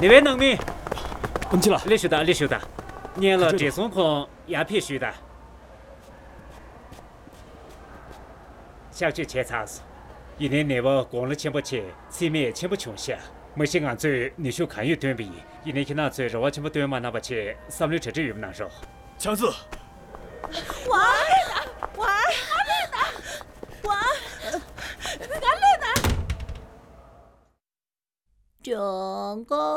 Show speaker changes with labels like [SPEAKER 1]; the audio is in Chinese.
[SPEAKER 1] 那位农民，
[SPEAKER 2] 我们去了。
[SPEAKER 1] 李叔的，念了这松棚也必须的。小区切查是，一年内我光了钱不钱，前面钱不穷些。没些按嘴，你说看有短币，一年去拿嘴，我钱不短嘛，拿不起，三六车这又不难受。
[SPEAKER 2] 强子，
[SPEAKER 3] 整个